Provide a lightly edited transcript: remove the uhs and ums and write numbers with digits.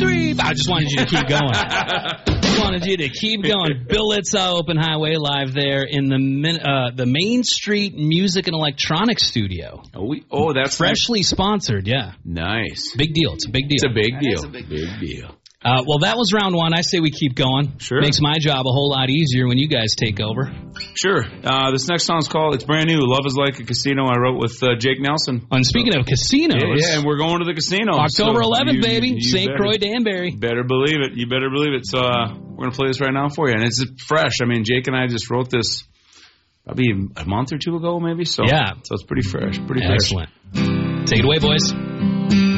3. I just wanted you to keep going. Wanted you to keep going. Bill Litzow, Open Highway, live there in the Main Street Music and Electronics Studio. That's freshly sponsored. Yeah, nice. Big deal. It's a big deal. It's a big deal. Big deal. Well, that was round 1. I say we keep going. Sure. Makes my job a whole lot easier when you guys take over. Sure. This next song's called, it's brand new, Love is Like a Casino. I wrote with Jake Nelson. And speaking of casinos. Yeah, and we're going to the casino. October 11th, baby. St. Croix, Danbury. Better believe it. You better believe it. So we're going to play this right now for you. And it's fresh. I mean, Jake and I just wrote this probably a month or two ago, maybe. So, yeah. So it's pretty fresh. Excellent. Take it away, boys.